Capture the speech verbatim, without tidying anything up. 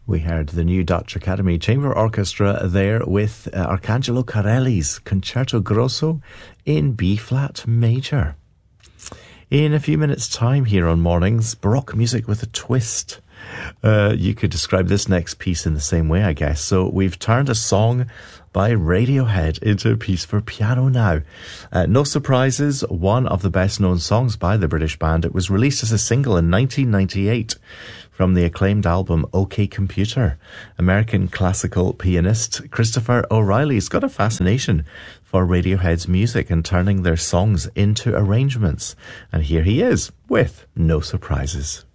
We heard the new Dutch Academy Chamber Orchestra there with uh, Arcangelo Corelli's Concerto Grosso in B-flat major. In a few minutes' time here on Mornings, Baroque music with a twist. Uh, you could describe this next piece in the same way, I guess. So we've turned a song by Radiohead into a piece for piano now. Uh, no surprises, one of the best-known songs by the British band. It was released as a single in nineteen ninety-eight from the acclaimed album OK Computer. American classical pianist Christopher O'Reilly's got a fascination for Radiohead's music and turning their songs into arrangements. And here he is with No Surprises.